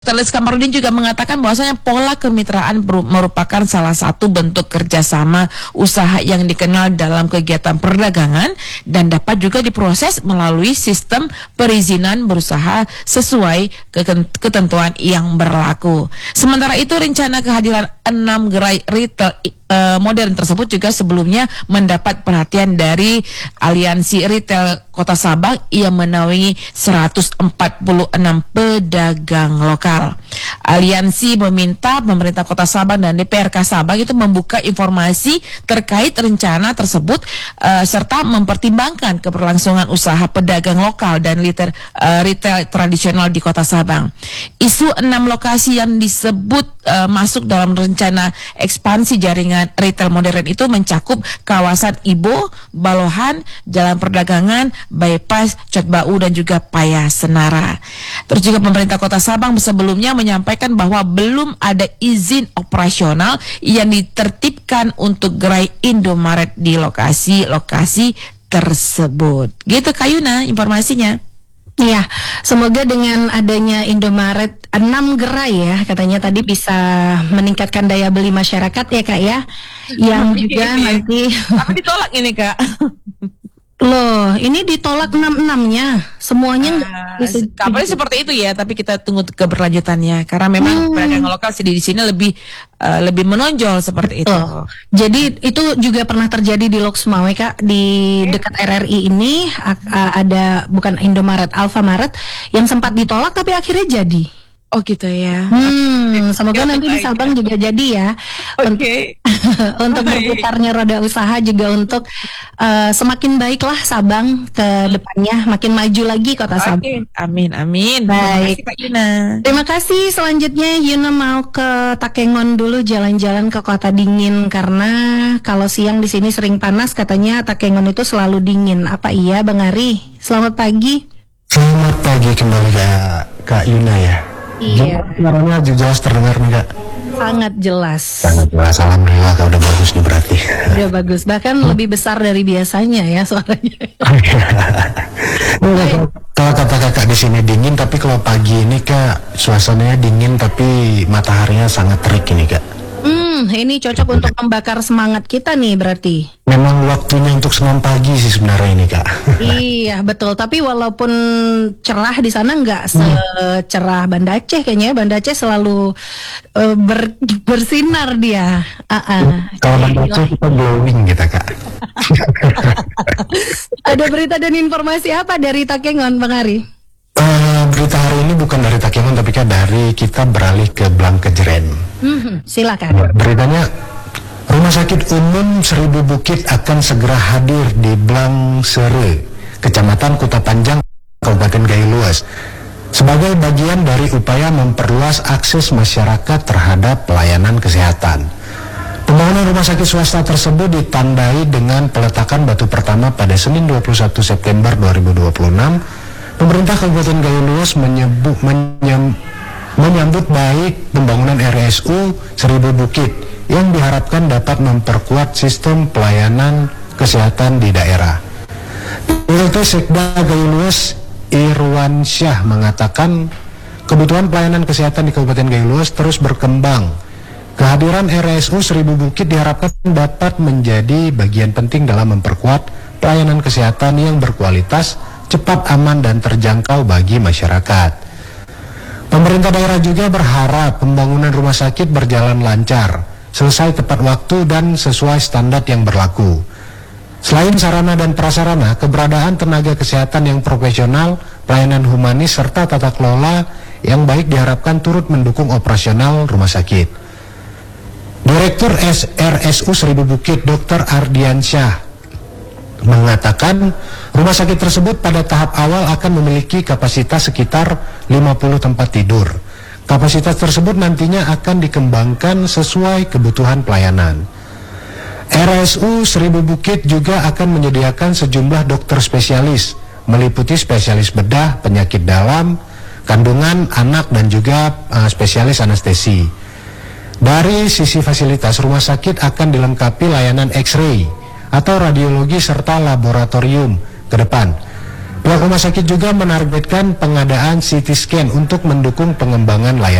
Terles Kamarudin juga mengatakan bahwasanya pola kemitraan merupakan salah satu bentuk kerjasama usaha yang dikenal dalam kegiatan perdagangan dan dapat juga diproses melalui sistem perizinan berusaha sesuai ketentuan yang berlaku. Sementara itu rencana kehadiran 6 gerai retail modern tersebut juga sebelumnya mendapat perhatian dari Aliansi Retail Kota Sabang yang menaungi 146 pedagang lokal. Aliansi meminta pemerintah Kota Sabang dan DPRK Sabang itu membuka informasi terkait rencana tersebut serta mempertimbangkan keberlangsungan usaha pedagang lokal dan retail tradisional di Kota Sabang. Isu 6 lokasi yang disebut masuk dalam rencana ekspansi jaringan retail modern itu mencakup kawasan Ibo, Balohan, Jalan Perdagangan, Bypass, Cotbau dan juga Paya Senara. Terus juga pemerintah Kota Sabang sebelumnya menyampaikan bahwa belum ada izin operasional yang ditertibkan untuk gerai Indomaret di lokasi-lokasi tersebut. Gitu Kak Yuna informasinya. Iya, semoga dengan adanya Indomaret 6 gerai ya, katanya tadi bisa meningkatkan daya beli masyarakat ya Kak ya. Yang juga nanti tapi ditolak ini Kak. Loh, ini ditolak 6-6-nya. Semuanya kabarnya seperti itu ya, tapi kita tunggu keberlanjutannya karena memang pedagang lokal di sini lebih menonjol seperti itu. Jadi itu juga pernah terjadi di Lok Sumawe Kak, di dekat RRI ini ada bukan Indomaret, Alfamaret yang sempat ditolak tapi akhirnya jadi. Oh gitu ya. Semoga nanti di Sabang juga jadi ya. Oke. Untuk berputarnya roda usaha juga untuk semakin baiklah Sabang ke depannya, makin maju lagi kota Sabang. Amin, amin. Baik. Terima kasih Kak Yuna. Terima kasih. Selanjutnya Yuna mau ke Takengon dulu, jalan-jalan ke kota dingin karena kalau siang di sini sering panas, katanya Takengon itu selalu dingin. Apa iya Bang Ari? Selamat pagi. Selamat pagi kembali Kak Yuna ya. Iya. Suaranya jelas terdengar nih Kak. Sangat jelas. Sangat jelas, alhamdulillah Kak, udah bagus nih berarti. Udah bagus, bahkan lebih besar dari biasanya ya suaranya. Kalau kata kakak di sini dingin, tapi kalau pagi ini Kak suasananya dingin tapi mataharinya sangat terik ini Kak. Ini cocok untuk membakar semangat kita nih berarti. Memang waktunya untuk senam pagi sih sebenarnya ini Kak. Iya betul, tapi walaupun cerah di sana nggak secerah Banda Aceh kayaknya. Banda Aceh selalu bersinar dia. Kalau Banda Aceh kita glowing kita Kak. Ada berita dan informasi apa dari Takengon Bang Ari? Berita hari ini bukan dari Takengon tapi Kak dari kita beralih ke Blangkejeren. Silakan. Beritanya, Rumah Sakit Umum Seribu Bukit akan segera hadir di Blangsere, Kecamatan Kuta Panjang, Kabupaten Gayo Luas, sebagai bagian dari upaya memperluas akses masyarakat terhadap pelayanan kesehatan. Pembangunan rumah sakit swasta tersebut ditandai dengan peletakan batu pertama pada Senin 21 September 2026. Pemerintah Kabupaten Gayo Luas menyambut baik pembangunan RSU Seribu Bukit yang diharapkan dapat memperkuat sistem pelayanan kesehatan di daerah. PLT Sekda Gayo Luas Irwan Syah mengatakan kebutuhan pelayanan kesehatan di Kabupaten Gayo Luas terus berkembang. Kehadiran RSU Seribu Bukit diharapkan dapat menjadi bagian penting dalam memperkuat pelayanan kesehatan yang berkualitas, cepat, aman, dan terjangkau bagi masyarakat. Pemerintah daerah juga berharap pembangunan rumah sakit berjalan lancar, selesai tepat waktu dan sesuai standar yang berlaku. Selain sarana dan prasarana, keberadaan tenaga kesehatan yang profesional, pelayanan humanis, serta tata kelola yang baik diharapkan turut mendukung operasional rumah sakit. Direktur RSU Seribu Bukit Dr. Ardiansyah mengatakan rumah sakit tersebut pada tahap awal akan memiliki kapasitas sekitar 50 tempat tidur. Kapasitas tersebut nantinya akan dikembangkan sesuai kebutuhan pelayanan. RSU Seribu Bukit juga akan menyediakan sejumlah dokter spesialis, meliputi spesialis bedah, penyakit dalam, kandungan, anak, dan juga spesialis anestesi. Dari sisi fasilitas, rumah sakit akan dilengkapi layanan X-ray atau radiologi serta laboratorium ke depan. Pihak rumah sakit juga menargetkan pengadaan CT scan untuk mendukung pengembangan layanan